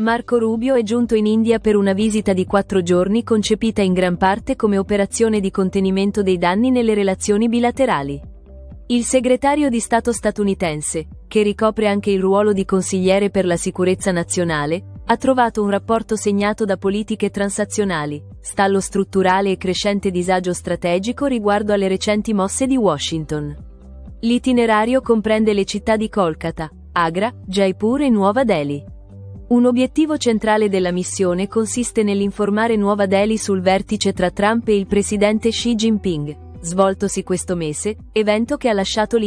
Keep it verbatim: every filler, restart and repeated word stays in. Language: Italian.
Marco Rubio è giunto in India per una visita di quattro giorni concepita in gran parte come operazione di contenimento dei danni nelle relazioni bilaterali. Il segretario di Stato statunitense, che ricopre anche il ruolo di consigliere per la sicurezza nazionale, ha trovato un rapporto segnato da politiche transazionali, stallo strutturale e crescente disagio strategico riguardo alle recenti mosse di Washington. L'itinerario comprende le città di Kolkata, Agra, Jaipur e Nuova Delhi. Un obiettivo centrale della missione consiste nell'informare Nuova Delhi sul vertice tra Trump e il presidente Xi Jinping, svoltosi questo mese, evento che ha lasciato